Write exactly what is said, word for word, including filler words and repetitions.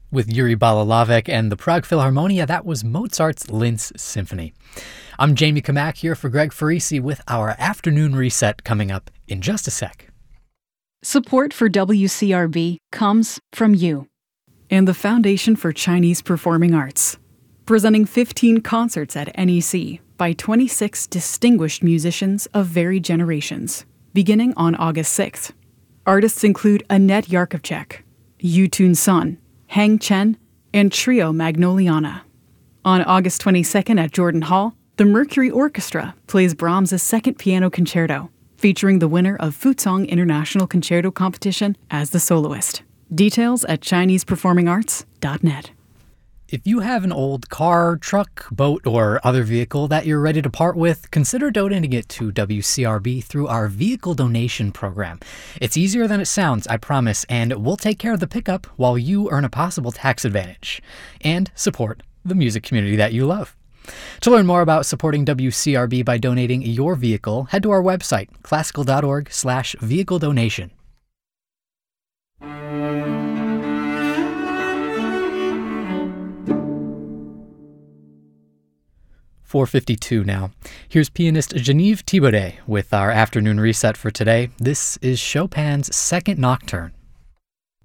With Yuri Balalavik and the Prague Philharmonia, that was Mozart's Linz Symphony. I'm Jamie Kamak here for Greg Farisi with our afternoon reset coming up in just a sec. Support for W C R B comes from you and the Foundation for Chinese Performing Arts, presenting fifteen concerts at N E C by twenty-six distinguished musicians of varied generations, beginning on August sixth. Artists include Annette Yarkovchak, Yutun Sun, Hang Chen, and Trio Magnoliana. On August twenty-second at Jordan Hall, the Mercury Orchestra plays Brahms' Second Piano Concerto, featuring the winner of Fuzhong International Concerto Competition as the soloist. Details at chinese performing arts dot net. If you have an old car, truck, boat, or other vehicle that you're ready to part with, consider donating it to W C R B through our vehicle donation program. It's easier than it sounds, I promise, and we'll take care of the pickup while you earn a possible tax advantage and support the music community that you love. To learn more about supporting W C R B by donating your vehicle, head to our website, classical.org slash vehicle donation. four fifty-two now. Here's pianist Genevieve Thibaudet with our afternoon reset for today. This is Chopin's Second Nocturne.